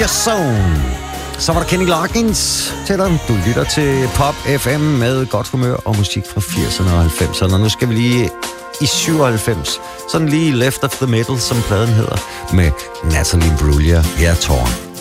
Danger Zone. Så var der Kenny Loggins til dig. Du lytter til Pop FM med godt humør og musik fra 80'erne og 90'erne. Og nu skal vi lige i 97, sådan lige Left of the Middle, som pladen hedder, med Natalie Imbruglia. Her er Torn.